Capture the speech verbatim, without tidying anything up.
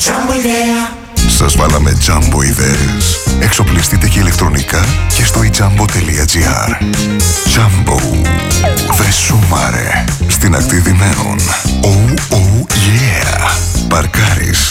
Jumbo idea. Σας βάλαμε Jumbo ιδέες. Εξοπλιστείτε και ηλεκτρονικά και στο ijumbo.gr. Jumbo. Δε σούμαρε. Στην ακτή Δυναίων. Oh, oh, yeah. Παρκάρεις